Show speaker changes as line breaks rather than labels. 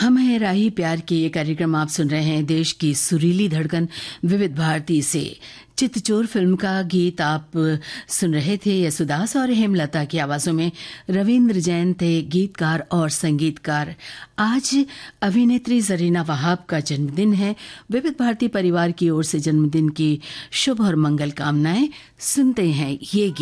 हम है राही प्यार के ये कार्यक्रम आप सुन रहे हैं देश की सुरीली धड़कन विविध भारती से। चितचोर फिल्म का गीत आप सुन रहे थे। यशुदास और हेमलता की आवाजों में रविंद्र जैन थे गीतकार और संगीतकार। आज अभिनेत्री जरीना वहाब का जन्मदिन है। विविध भारती परिवार की ओर से जन्मदिन की शुभ और मंगल कामनाएं। सुनते हैं ये गीत।